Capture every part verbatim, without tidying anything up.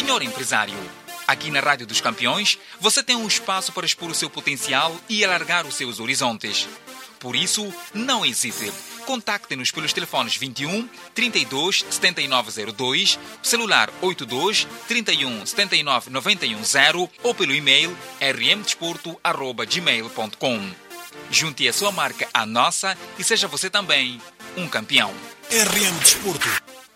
Senhor empresário, aqui na Rádio dos Campeões, você tem um espaço para expor o seu potencial e alargar os seus horizontes. Por isso, não hesite. Contacte-nos pelos telefones vinte e um, trinta e dois, setenta e nove zero dois, celular oitenta e dois, trinta e um, setenta e nove, noventa e um zero ou pelo e-mail r m desporto arroba gmail ponto com. Junte a sua marca à nossa e seja você também um campeão. R M Desporto.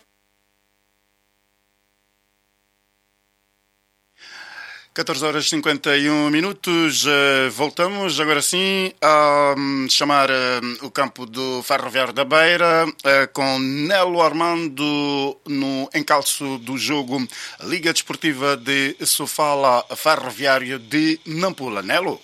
catorze horas e cinquenta e um minutos, voltamos agora sim a chamar o campo do Ferroviário da Beira com Nelo Armando no encalço do jogo Liga Desportiva de Sofala Ferroviário de Nampula. Nelo?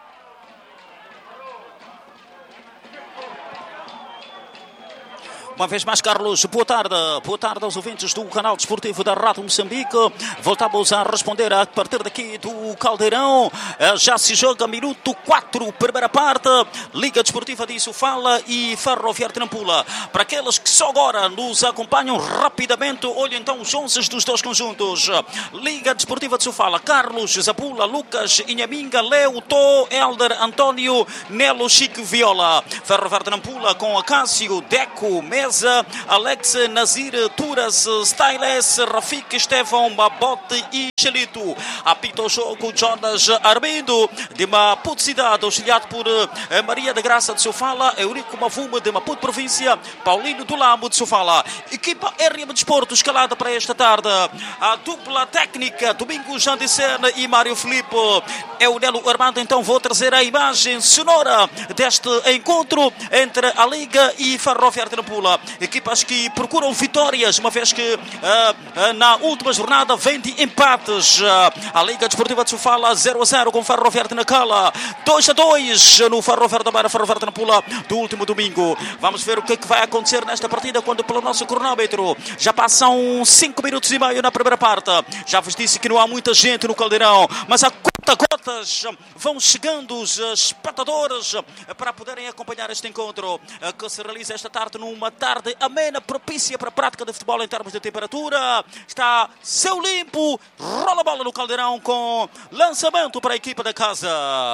Uma vez mais, Carlos, boa tarde. Boa tarde aos ouvintes do canal desportivo da Rádio Moçambique. Voltamos a responder a partir daqui do Caldeirão. Já se joga minuto quatro, primeira parte. Liga Desportiva de Sofala e Ferroviário de Nampula. Para aqueles que só agora nos acompanham rapidamente, olhem então os onze dos dois conjuntos. Liga Desportiva de Sofala: Carlos, Zabula, Lucas, Inhaminga, Leo, Tó, Helder, António, Nelo, Chico, Viola. Ferroviário de Nampula com Acácio, Deco, Mesa, Alex, Nazir, Turas, Styles, Rafik, Estevão, Mabote e Chelito. Apita o jogo Jonas Armindo de Maputo Cidade, auxiliado por eh, Maria da Graça de Sofala, Eurico Mavume de Maputo Província, Paulino do Lamo de Sofala. Equipa R M Desporto escalada para esta tarde. A dupla técnica Domingos Jandicene e Mário Filipe. É o Nelo Armando, então vou trazer a imagem sonora deste encontro entre a Liga e Ferroviário de Nampula. Equipas que procuram vitórias, uma vez que uh, uh, na última jornada vem de empates. Uh, a Liga Desportiva de Sofala zero a zero com Ferroviário de Nacala, dois a dois no Ferroviário da Beira, Ferroviário de Nampula do último domingo. Vamos ver o que, é que vai acontecer nesta partida quando, pelo nosso cronómetro, já passam cinco minutos e meio na primeira parte. Já vos disse que não há muita gente no Caldeirão, mas a conta-gotas vão chegando os espectadores para poderem acompanhar este encontro que se realiza esta tarde numa tarde amena, propícia para a prática de futebol em termos de temperatura. Está céu limpo, rola a bola no Caldeirão com lançamento para a equipa da casa.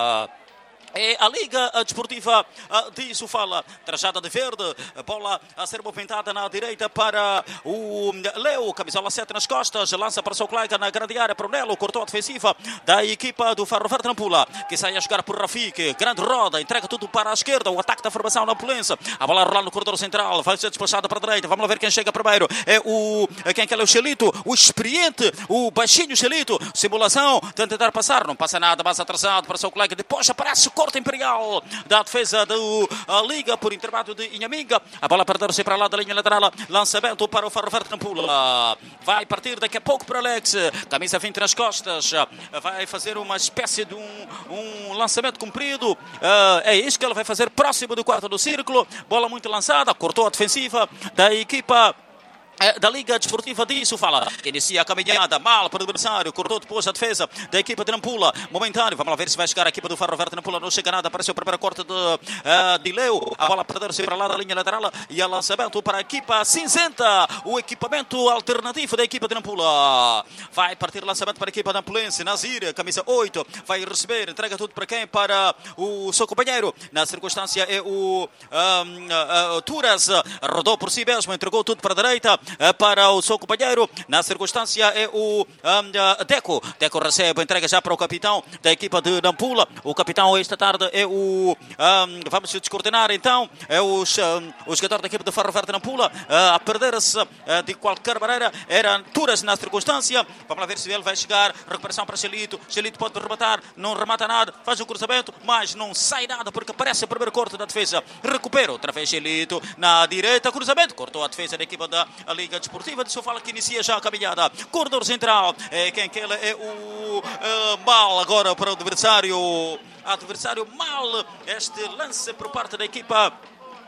É a Liga Desportiva de Sofala, trajada de verde, a bola a ser movimentada na direita para o Leo, camisola sete nas costas, lança para o seu colega na grande área para o Nelo, cortou a defensiva da equipa do Ferroviário de Nampula, que sai a jogar por Rafik, grande roda, entrega tudo para a esquerda, o ataque da formação nampulense, a bola a rolar no corredor central, vai ser despachada para a direita, vamos lá ver quem chega primeiro, é o, quem que é o Chelito, o experiente, o baixinho Chelito, simulação, tenta tentar passar, não passa nada, mas atrasado para o seu colega, depois aparece o corte imperial da defesa da Liga por intervalo de Inhaminga. A bola perdeu-se para lá da linha lateral. Lançamento para o Ferroviário de Nampula. Vai partir daqui a pouco para Alex. Camisa vinte nas costas. Vai fazer uma espécie de um, um lançamento comprido. É isso que ele vai fazer próximo do quarto do círculo. Bola muito lançada. Cortou a defensiva da equipa da Liga Desportiva de Sofala. Inicia a caminhada, mal para o adversário, cortou depois a defesa da equipa de Nampula, momentâneo, vamos lá ver se vai chegar a equipa do Ferroviário de Nampula, não chega nada, apareceu o primeiro corte de, uh, de Leo, a bola perdeu-se para lá da linha lateral e a lançamento para a equipa cinzenta, o equipamento alternativo da equipa de Nampula. Vai partir o lançamento para a equipa nampulense, Nazir, camisa oito, vai receber, entrega tudo para quem? Para o seu companheiro, na circunstância é o um, uh, uh, Turas, rodou por si mesmo, entregou tudo para a direita, para o seu companheiro, na circunstância é o um, Deco. Deco recebe, entrega já para o capitão da equipa de Nampula. O capitão esta tarde é o um, vamos descoordenar então, é o, um, o jogador da equipa de Ferroviário de Nampula, uh, a perder-se uh, de qualquer maneira era Turas na circunstância. Vamos lá ver se ele vai chegar, recuperação para Chelito. Chelito pode rematar, não remata nada, faz o cruzamento, mas não sai nada porque aparece o primeiro corte da defesa. Recupera outra vez Chelito na direita, cruzamento, cortou a defesa da equipa da Liga Desportiva de Sofala, que inicia já a caminhada. Corredor central, é quem que ele é o uh, mal agora para o adversário. Adversário mal, este lance por parte da equipa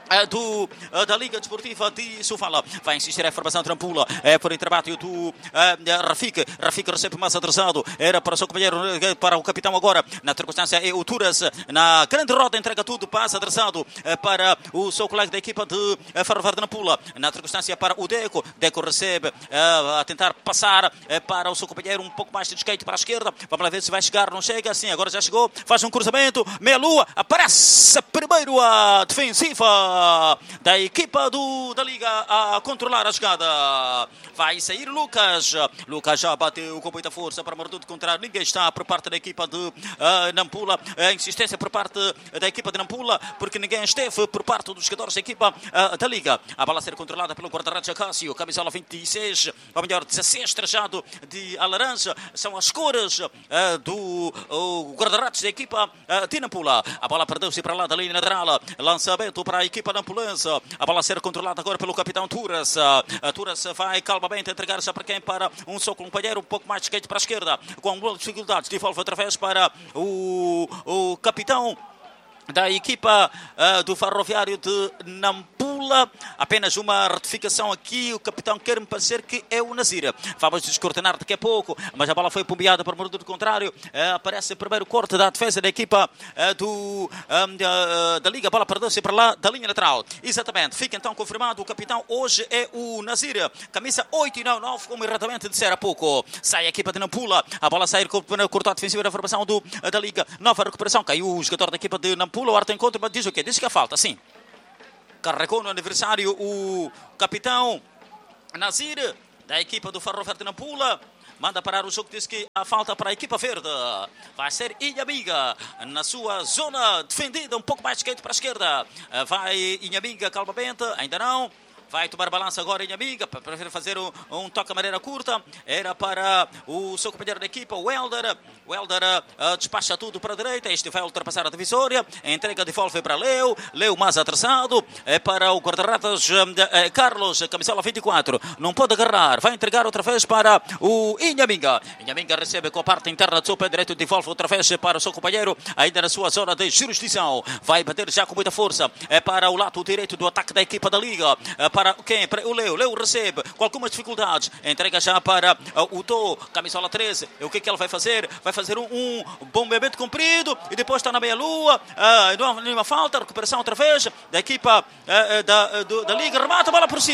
Do, da Liga Desportiva de Sofala. Vai insistir a formação de Nampula. É por intervalo do uh, Rafik. Rafik recebe mais atrasado. Era para o seu companheiro, para o capitão agora. Na circunstância é o Turas. Na grande roda entrega tudo. Passa atrasado uh, para o seu colega da equipa de uh, Ferroviário de Nampula. Na circunstância para o Deco. Deco recebe uh, a tentar passar uh, para o seu companheiro um pouco mais de skate para a esquerda. Vamos lá ver se vai chegar. Não chega. Sim, agora já chegou. Faz um cruzamento. Meia lua. Aparece primeiro a defensiva da equipa do, da Liga a controlar a jogada. Vai sair Lucas. Lucas já bateu com muita força para morder de contrário. Ninguém está por parte da equipa de uh, Nampula. A insistência por parte da equipa de Nampula, porque ninguém esteve por parte dos jogadores da equipa uh, da Liga. A bola a ser controlada pelo guarda-redes Acácio. Camisola vinte e seis, ou melhor, dezesseis, trajado de laranja. São as cores uh, do uh, guarda-redes da equipa uh, de Nampula. A bola perdeu-se para lá da linha lateral. Lançamento para a equipa nampulense. A bola a ser controlada agora pelo capitão Turas. A Turas vai calmamente entregar-se para quem? Para um seu companheiro, um pouco mais de skate para a esquerda, com algumas dificuldades. Devolve através para o, o capitão da equipa uh, do Ferroviário de Nampula. Apenas uma retificação aqui. O capitão quer-me parecer que é o Nazir. Vamos descortinar daqui a pouco, mas a bola foi pombeada para o mundo do contrário. Uh, aparece o primeiro corte da defesa da equipa uh, do, um, da, da Liga. A bola perdeu-se para lá da linha lateral. Exatamente. Fica então confirmado. O capitão hoje é o Nazir. Camisa oito e não nove, como erradamente disser há pouco. Sai a equipa de Nampula. A bola a sair com o corte defensivo da formação do, da Liga. Nova recuperação. Caiu o jogador da equipa de Nampula. O Arte encontra, mas diz o quê? Diz que a falta, sim. Carregou no aniversário o capitão Nazir da equipa do Ferroviário de Nampula. Manda parar o jogo, diz que a falta para a equipa verde. Vai ser Inhamiga na sua zona defendida, um pouco mais de skate para a esquerda. Vai Inhamiga calmamente, ainda não. Vai tomar balança agora em amiga, para fazer um, um toque a maneira curta. Era para o seu companheiro da equipa, o Helder. O Helder uh, despacha tudo para a direita. Este vai ultrapassar a divisória. Entrega de devolve para Leo. Leo mais atrasado. É para o guarda-redes uh, uh, Carlos, camisola vinte e quatro. Não pode agarrar. Vai entregar outra vez para o Inhaminga. Inhaminga recebe com a parte interna do seu pé direito. Devolve outra vez para o seu companheiro, ainda na sua zona de jurisdição. Vai bater já com muita força. É para o lado direito do ataque da equipa da Liga. É para quem? Para o Leo. Leo recebe com algumas dificuldades. Entrega já para uh, o Tô, camisola treze. E o que, que ela vai fazer? Vai fazer um, um bombeamento comprido e depois está na meia-lua. Uh, não há nenhuma falta. Recuperação outra vez da equipa uh, da, do, da Liga. Remata a bola por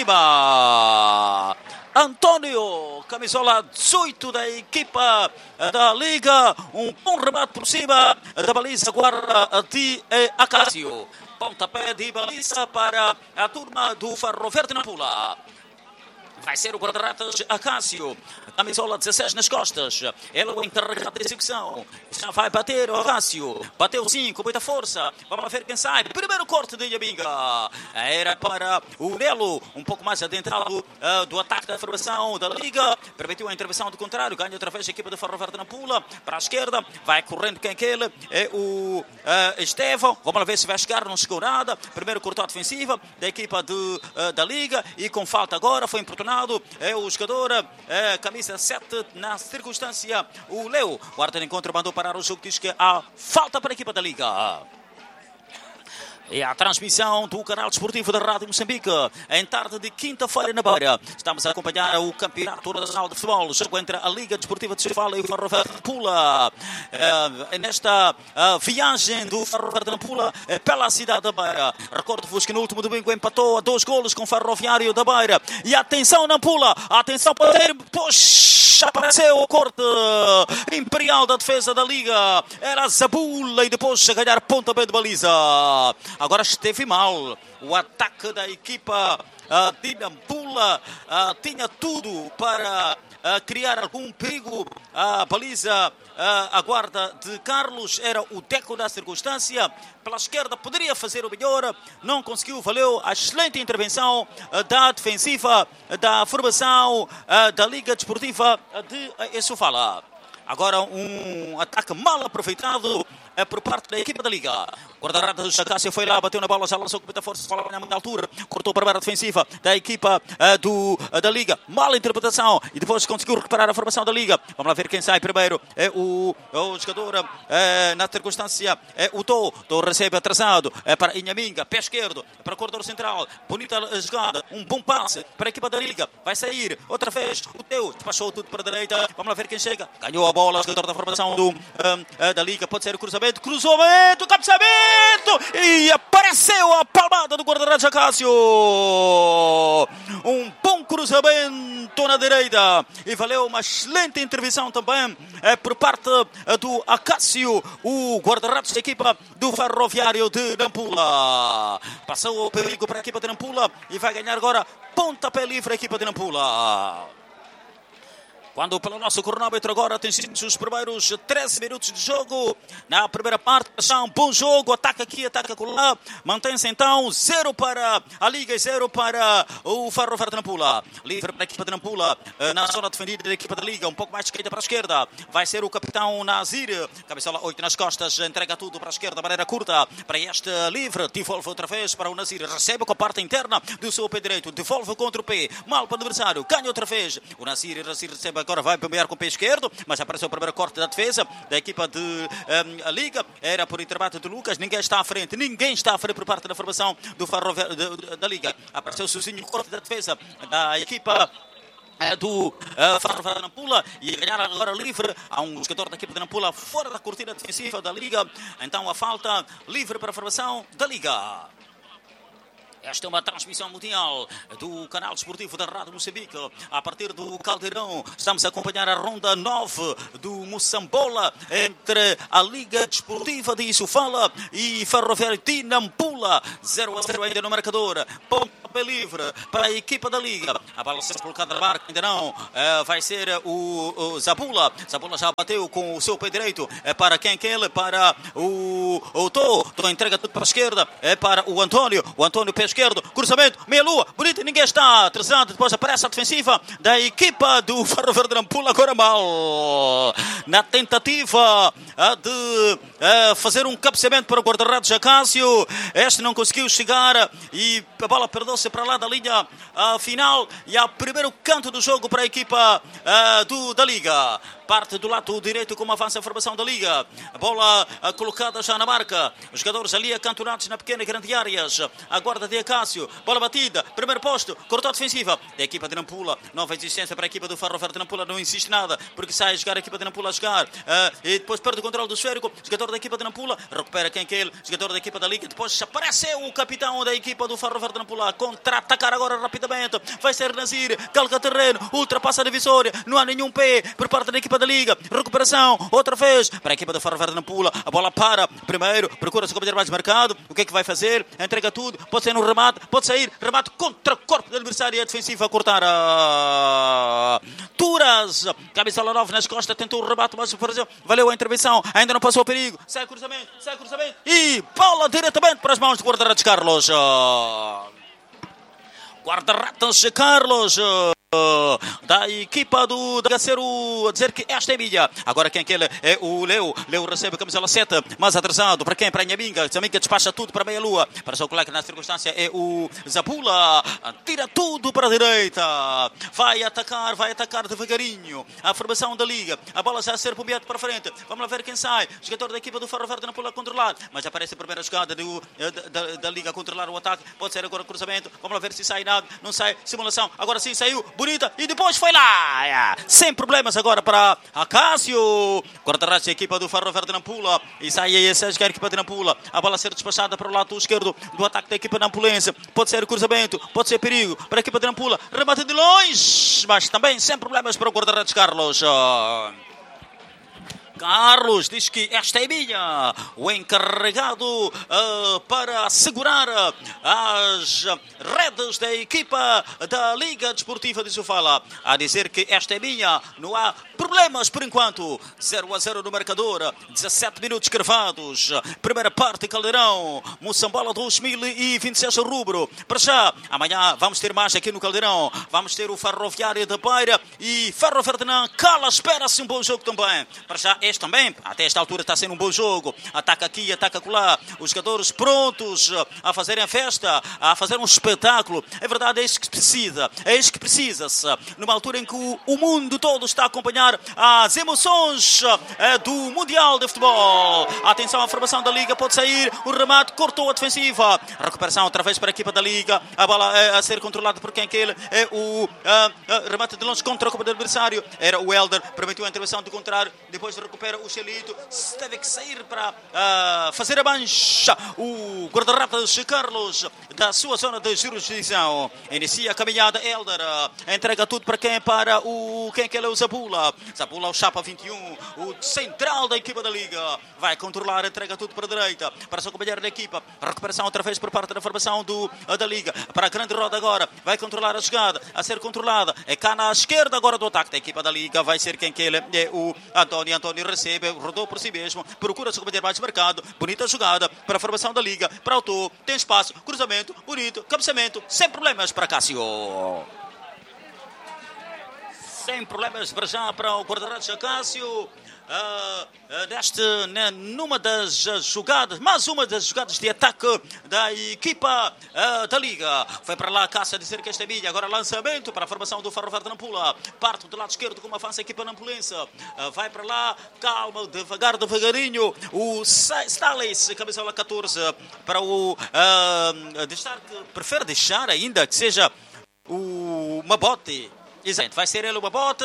cima. António, camisola dezoito da equipa da Liga. Um bom remate por cima da baliza guarda de Acácio. Pontapé de baliza para a turma do Ferroviário de Nampula. Vai ser o guarda-redes Acácio, camisola dezesseis nas costas. Ele é o encarregado da execução. Já vai bater o Acácio. Bateu sim, com muita força. Vamos ver quem sai. Primeiro corte de Inhaminga. Era para o Nelo, um pouco mais adentrado uh, do ataque da formação da Liga. Permitiu a intervenção do contrário. Ganha outra vez a equipa do Ferroviário de Nampula. Para a esquerda. Vai correndo quem é que ele? É o uh, Estevão. Vamos lá ver se vai chegar. Não chegou nada. Primeiro corte ofensiva da equipa de, uh, da Liga. E com falta agora. Foi importunado. É o jogador, é, camisa sete, na circunstância, o Leo. O árbitro de encontro mandou parar o jogo, diz que há falta para a equipa da Liga. É a transmissão do canal desportivo da Rádio Moçambique, em tarde de quinta-feira na Beira. Estamos a acompanhar o Campeonato Nacional de Futebol, jogo entre a Liga Desportiva de Sofala e o Ferroviário de Nampula. É, nesta a, viagem do Ferroviário de Nampula é, pela cidade da Beira. Recordo-vos que no último domingo empatou a dois golos com o Ferroviário da Beira. E atenção Nampula, atenção para ter... Poxa, apareceu o corte imperial da defesa da Liga. Era Zabula e depois a ganhar pontapé de baliza. Agora esteve mal. O ataque da equipa uh, de Nampula uh, tinha tudo para uh, criar algum perigo. A baliza, uh, a guarda de Carlos era o Deco da circunstância. Pela esquerda poderia fazer o melhor. Não conseguiu. Valeu a excelente intervenção uh, da defensiva uh, da formação uh, da Liga Desportiva de uh, Sofala. Agora um ataque mal aproveitado é por parte da equipa da Liga. Guarda-redes Acácio foi lá, bateu na bola, já lançou com muita força, fala bem na altura, cortou para a barra defensiva da equipa uh, do, uh, da Liga. Mala interpretação e depois conseguiu recuperar a formação da Liga. Vamos lá ver quem sai primeiro. É o, o jogador, uh, na circunstância, é o Tô. Tô recebe atrasado é para Inhaminga, pé esquerdo, para o corredor central. Bonita jogada, um bom passe para a equipa da Liga. Vai sair outra vez o Teu, despachou tudo para a direita. Vamos lá ver quem chega. Ganhou a bola, o jogador da formação do, um, uh, da Liga. Pode ser o cruzamento, cruzamento, cabeceamento e apareceu a palmada do guarda-redes Acácio. Um bom cruzamento na direita e valeu uma excelente intervenção também é, por parte é, do Acácio, o guarda-redes da equipa do Ferroviário de Nampula. Passou o perigo para a equipa de Nampula e vai ganhar agora pontapé livre a equipa de Nampula. Quando pelo nosso cronômetro agora tem sido os primeiros treze minutos de jogo. Na primeira parte, já um bom jogo. Ataca aqui, ataca lá. Mantém-se então zero para a Liga e zero para o Ferroviário de Nampula. Livre para a equipa de Nampula. Na zona defendida da equipa da Liga. Um pouco mais de esquerda para a esquerda. Vai ser o capitão Nazir. Cabeçola oito nas costas. Entrega tudo para a esquerda. Maneira curta. Para este livre. Devolve outra vez para o Nazir. Recebe com a parte interna do seu pé direito. Devolve contra o pé. Mal para o adversário. Ganha outra vez. O Nazir, o Nazir recebe agora, vai bombear com o pé esquerdo, mas apareceu o primeiro corte da defesa da equipa de um, a Liga. Era por interbate de Lucas. Ninguém está à frente, ninguém está à frente por parte da formação do Ferroviário da Liga. Apareceu sozinho o corte da defesa da equipa do uh, Ferroviário de Nampula e ganhar agora livre a um jogador da equipa de Nampula fora da cortina defensiva da Liga. Então a falta livre para a formação da Liga. Esta é uma transmissão mundial do canal desportivo da Rádio Moçambique. A partir do Caldeirão, estamos a acompanhar a ronda nove do Moçambola entre a Liga Desportiva de Sofala e Ferroviário de Nampula. zero a zero ainda no marcador. Pontapé livre para a equipa da Liga. A bola será colocada na marca, ainda não. Uh, vai ser o, o Zabula. Zabula já bateu com o seu pé direito. É para quem que ele? Para o, o Tô. Tô entrega tudo para a esquerda. É para o Antônio. O Antônio pé esquerdo, cruzamento, meia lua, bonito, ninguém está atrasado, depois aparece a defensiva da equipa do Ferroviário de Nampula, agora mal, na tentativa de uh, fazer um cabeceamento para o guarda-redes Acácio. Este não conseguiu chegar e a bola perdeu-se para lá da linha uh, final e ao primeiro canto do jogo para a equipa uh, do, da Liga. Parte do lado direito como avança a formação da Liga. A bola uh, colocada já na marca. Os jogadores ali acantonados na pequena e grande áreas. A guarda de Acácio. Bola batida. Primeiro posto. Cortou a defensiva da equipa de Nampula. Nova existência para a equipa do Ferroviário de Nampula. Não insiste nada porque sai a jogar a equipa de Nampula a jogar. Uh, e depois perde o controle do esférico. Jogador da equipa de Nampula. Recupera quem que é ele. Jogador da equipa da Liga. Depois apareceu o capitão da equipa do Ferroviário de Nampula. Contra-atacar agora rapidamente. Vai ser Nazir. Calca terreno. Ultrapassa a divisória. Não há nenhum pé por parte da equipa da Liga. Recuperação, outra vez para a equipa do Ferroviário de Nampula. A bola para, primeiro, procura-se o companheiro mais marcado. O que é que vai fazer? Entrega tudo, pode sair no remate, pode sair, remate contra o corpo do adversário e a defensiva a cortar a Turas. Cabeçola nove nas costas, tentou o remate, mas valeu a intervenção, ainda não passou o perigo. Sai cruzamento, sai cruzamento e bola diretamente para as mãos do guarda-redes Carlos. Guarda-redes Carlos da equipa do Gaceiro a dizer que esta é minha. Agora quem que ele é? O Leo. Leo recebe a camisela sete, mas atrasado. Para quem? Para a Inhaminga. Inhaminga despacha tudo para a meia-lua. Para o seu colega na circunstância é o Zabula. Tira tudo para a direita. Vai atacar, vai atacar devagarinho. A formação da Liga. A bola já a ser bombeada para frente. Vamos lá ver quem sai. O jogador da equipa do Ferroviário de Nampula a controlar. Mas aparece a primeira jogada do, da, da, da Liga a controlar o ataque. Pode ser agora cruzamento. Vamos lá ver se sai nada. Não sai. Simulação. Agora sim saiu. Bonita. E depois foi lá. Sem problemas agora para Acácio. Guarda-redes da equipa do Ferroviário de Nampula. E sai aí a Sérgio, a equipa de Nampula. A bola a ser despachada para o lado esquerdo do ataque da equipa nampulense. Pode ser cruzamento. Pode ser perigo para a equipa de Nampula. Remate de longe. Mas também sem problemas para o guarda-redes Carlos. Carlos diz que esta é minha. O encarregado uh, para segurar as redes da equipa da Liga Desportiva de Sofala. A dizer que esta é minha. Não há problemas por enquanto. zero a zero no marcador. dezassete minutos cravados. Primeira parte, Caldeirão. Moçambola dois mil e vinte e seis rubro. Para já, amanhã vamos ter mais aqui no Caldeirão. Vamos ter o Ferroviário da Beira e Ferroviário de Nampula. Espera-se um bom jogo também. Para já é este também, até esta altura está sendo um bom jogo. Ataca aqui, ataca lá. Os jogadores prontos a fazerem a festa, a fazer um espetáculo. É verdade, é isso que precisa. É isso que precisa-se. Numa altura em que o, o mundo todo está a acompanhar as emoções é, do Mundial de Futebol. Atenção, a formação da Liga pode sair. O remate cortou a defensiva. Recuperação outra vez para a equipa da Liga. A bola é a ser controlada por quem que ele é o a, a, remate de longe contra o do adversário. Era o Helder. Permitiu a intervenção do contrário. Depois recupera o Xelito. Teve que sair para uh, fazer a mancha. O guarda-redes Carlos da sua zona de jurisdição. Inicia a caminhada. Helder uh, entrega tudo para quem? Para o quem que ele é o Zabula. Zabula, o chapa vinte e um. O central da equipa da Liga. Vai controlar, entrega tudo para a direita. Para seu companheiro da equipa. Recuperação outra vez por parte da formação do, da Liga. Para a grande roda agora. Vai controlar a jogada. A ser controlada. É cá na esquerda agora do ataque da equipa da Liga. Vai ser quem que ele é o António. António recebe. Rodou por si mesmo. Procura seu companheiro mais marcado. Bonita jogada para a formação da Liga. Para o Tô. Tem espaço. Cruzamento. Bonito. Cabeceamento. Sem problemas para Cássio. Sem problemas para já para o guarda-redes Cássio. Uh, uh, deste, né, numa das uh, jogadas, mais uma das jogadas de ataque da equipa uh, da Liga. Foi para lá a caça de cerca esta milha. Agora lançamento para a formação do Ferroviário de Nampula. Parte do lado esquerdo como avança a equipa nampulense. Uh, vai para lá, calma, devagar, devagarinho. O Stales, cabeçola catorze, para o uh, deixar, prefere deixar ainda que seja o Mabote. Exato, vai ser ele o Mabote.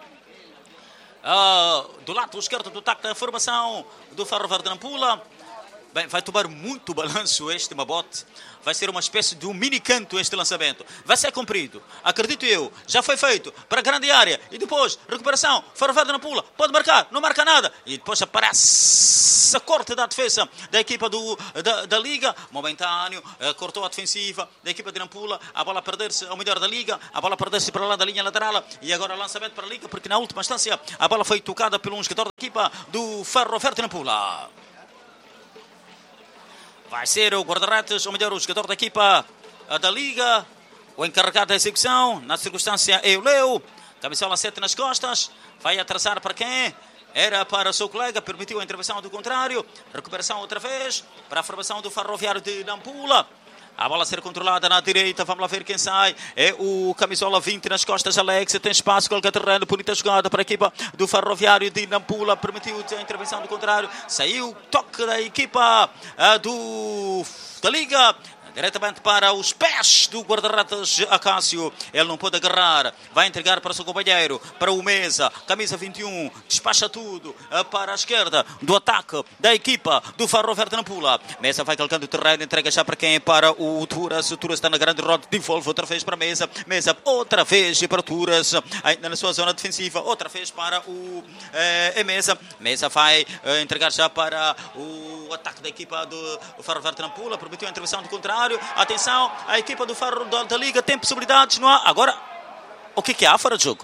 Uh, do lado esquerdo do ataque da formação do Ferroviário de Nampula. Bem, vai tomar muito balanço este Mabote. Vai ser uma espécie de um mini canto este lançamento. Vai ser cumprido, acredito eu. Já foi feito para a grande área. E depois, recuperação, Ferroviário de Nampula. Pode marcar, não marca nada. E depois aparece a corte da defesa da equipa do, da, da Liga. Momentâneo, uh, cortou a defensiva da equipa de Nampula. A bola a perder-se ao melhor da Liga. A bola a perder-se para lá da linha lateral. E agora lançamento para a Liga, porque na última instância a bola foi tocada por um jogador da equipa do Ferroviário de Nampula. Vai ser o guarda-redes, ou melhor, o jogador da equipa da Liga, o encarregado da execução. Na circunstância é o Leo. Cabeçola sete nas costas. Vai atrasar para quem? Era para o seu colega. Permitiu a intervenção do contrário. Recuperação outra vez para a formação do Ferroviário de Nampula. A bola a ser controlada na direita. Vamos lá ver quem sai. É o camisola vinte nas costas. Alex tem espaço. Coloca terreno. Bonita jogada para a equipa do Ferroviário de Nampula. Permitiu a intervenção do contrário. Saiu toque da equipa do, da Liga. Diretamente para os pés do guarda-redes Acácio. Ele não pode agarrar. Vai entregar para o seu companheiro. Para o Mesa. Camisa vinte e um. Despacha tudo para a esquerda do ataque da equipa do Ferroviário de Nampula. Mesa vai colocando o terreno. Entrega já para quem? Para o Turas. O Turas está na grande roda. Devolve outra vez para Mesa. Mesa outra vez para o Turas. Ainda na sua zona defensiva. Outra vez para o é, Mesa. Mesa vai é, entregar já para o ataque da equipa do Ferroviário de Nampula. Permitiu a intervenção do contrário. Atenção, a equipa do Ferro da, da Liga tem possibilidades, não há? Agora, o que, que há fora de jogo?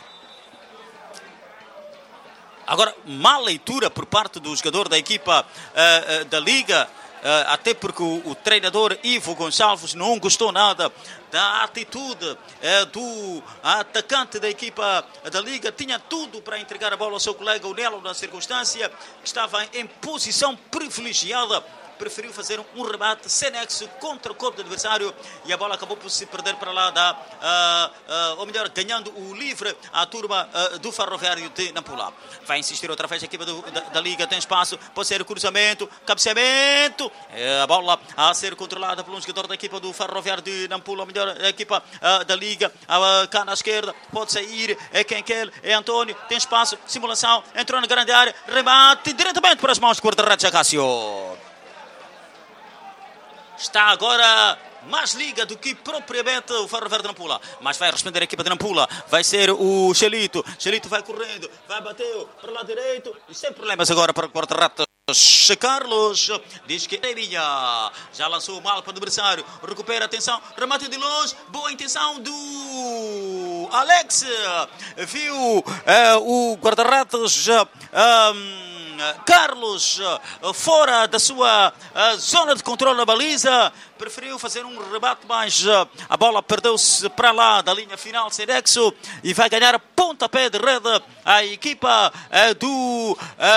Agora, má leitura por parte do jogador da equipa uh, uh, da Liga, uh, até porque o, o treinador Ivo Gonçalves não gostou nada da atitude uh, do atacante da equipa da Liga. Tinha tudo para entregar a bola ao seu colega, o Nelo, na circunstância, que estava em posição privilegiada. Preferiu fazer um remate sem nexo contra o corpo do adversário e a bola acabou por se perder para lá da, uh, uh, ou melhor, ganhando o livre à turma uh, do Ferroviário de Nampula. Vai insistir outra vez a equipa do, da, da Liga, tem espaço, pode ser o cruzamento, cabeceamento, é a bola a ser controlada por um jogador da equipa do Ferroviário de Nampula, ou melhor, a equipa uh, da Liga, uh, cá na esquerda, pode sair, é quem quer, é António, tem espaço, simulação, entrou na grande área, remate diretamente para as mãos do guarda-redes Acácio. Está agora mais Liga do que propriamente o Ferroviário de Nampula. Mas vai responder a equipa de Nampula. Vai ser o Xelito. Xelito vai correndo. Vai bater para o lado direito. E sem problemas agora para o guarda-redes Carlos. Diz que é minha. Já lançou mal para o adversário. Recupera a atenção. Remate de longe. Boa intenção do Alex. Viu é, o guarda-redes... Um, Carlos, fora da sua zona de controle da baliza, preferiu fazer um rebate, mas a bola perdeu-se para lá da linha final Sodexo e vai ganhar pontapé de rede a equipa do, um,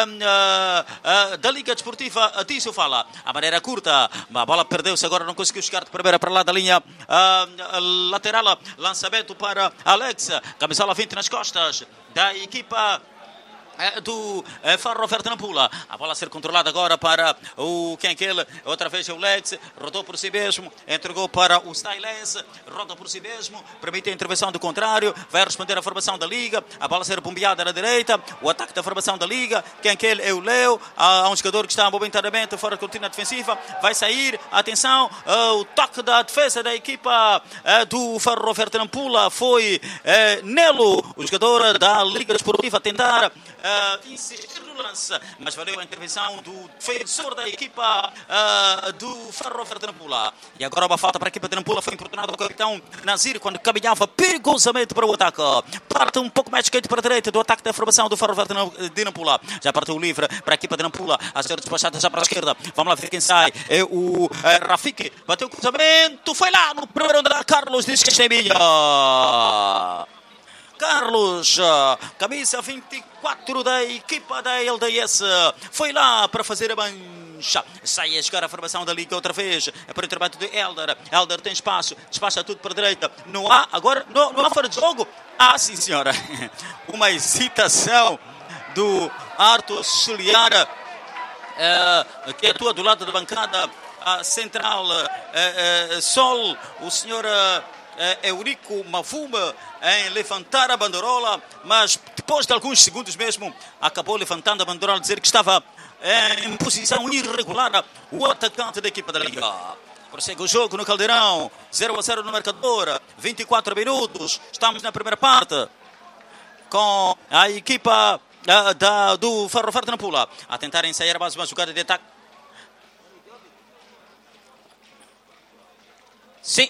uh, uh, da Liga Desportiva Tício Fala. A maneira curta, a bola perdeu-se, agora não conseguiu chegar de primeira para lá da linha uh, lateral. Lançamento para Alex, camisola vinte nas costas da equipa do Ferroviário de Nampula. A bola a ser controlada agora para o quem é que ele? Outra vez é o Lex, rodou por si mesmo, entregou para o Styles, roda por si mesmo, permite a intervenção do contrário, vai responder a formação da Liga, a bola a ser bombeada na direita, o ataque da formação da Liga, quem é que ele? É o Leo, há um jogador que está momentaneamente fora da cortina defensiva, vai sair, atenção, o toque da defesa da equipa do Ferroviário de Nampula foi Nelo, o jogador da Liga Desportiva, a tentar Uh, insistir no lance, mas valeu a intervenção do defensor da equipa uh, do Ferroviário de Nampula. E agora uma falta para a equipa de Nampula, foi importunado o capitão Nazir quando caminhava perigosamente para o ataque. Parte um pouco mais quente para a direita do ataque da formação do Ferroviário de Nampula. Já partiu livre para a equipa de Nampula, a ser despachada já para a esquerda. Vamos lá ver quem sai. É o uh, Rafik, bateu o cruzamento, foi lá no primeiro andar. Carlos diz que é minha. Carlos, camisa vinte e quatro da equipa da L D S, foi lá para fazer a mancha. Sai a chegar a formação da Liga outra vez. É para o trabalho de Elder. Elder tem espaço, despacha tudo para a direita. Não há, agora, não, não há fora de jogo. Ah, sim, senhora. Uma hesitação do Arthur Auxiliar, uh, que atua do lado da bancada uh, central. Uh, uh, Sol, o senhor... Uh, Eurico Mafuma em levantar a banderola, mas depois de alguns segundos mesmo acabou levantando a banderola, dizer que estava em posição irregular o atacante da equipa da Liga. Prossegue o jogo no Caldeirão, zero a zero no marcador, vinte e quatro minutos, estamos na primeira parte com a equipa uh, da, do Ferroviário de Nampula a tentar ensaiar mais uma jogada de ataque. Sim,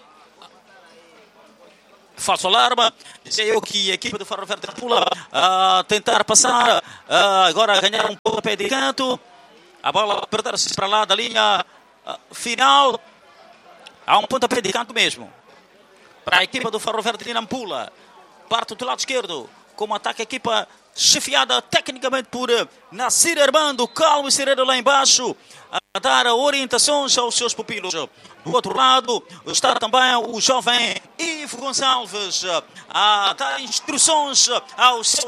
falso alarme, dizia eu que a equipa do Ferroviário de Nampula a tentar passar, a agora a ganhar um pouco a pé de canto, a bola perder-se para lá da linha final, há um pontapé de canto mesmo, para a equipa do Ferroviário de Nampula, parte do lado esquerdo, como ataque a equipa chefiada tecnicamente por Nasir Armando, calmo e sereno lá embaixo, a dar orientações aos seus pupilos. Do outro lado está também o jovem Ivo Gonçalves a dar instruções aos seus